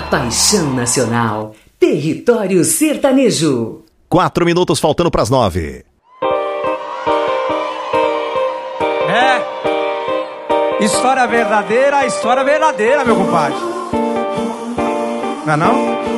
paixão nacional. Território Sertanejo. 4 minutos faltando para as 9. História verdadeira, meu compadre. Não é não?